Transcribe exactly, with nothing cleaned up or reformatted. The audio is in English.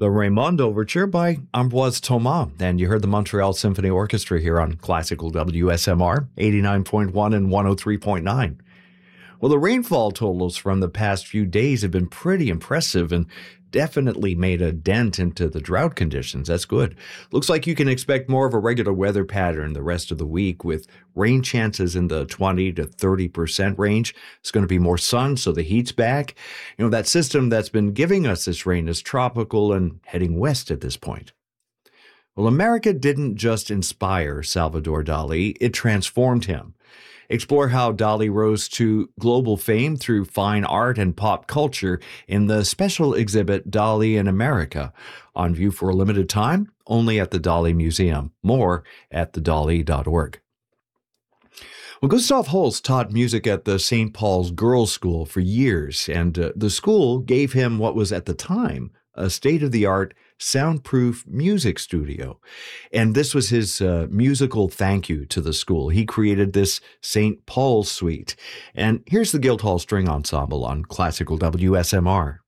The Raymond Overture by Ambroise Thomas, and you heard the Montreal Symphony Orchestra here on Classical W S M R, eighty-nine point one and one oh three point nine. Well, the rainfall totals from the past few days have been pretty impressive and definitely made a dent into the drought conditions. That's good. Looks like you can expect more of a regular weather pattern the rest of the week with rain chances in the twenty to thirty percent range. It's going to be more sun, so the heat's back. You know, that system that's been giving us this rain is tropical and heading west at this point. Well, America didn't just inspire Salvador Dali, it transformed him. Explore how Dali rose to global fame through fine art and pop culture in the special exhibit Dali in America, on view for a limited time, only at the Dali Museum. More at the dali dot org. Well, Gustav Holst taught music at the Saint Paul's Girls' School for years, and uh, the school gave him what was at the time a state-of-the-art soundproof music studio. And this was his uh, musical thank you to the school. He created this Saint Paul's Suite. And here's the Guildhall String Ensemble on Classical W S M R.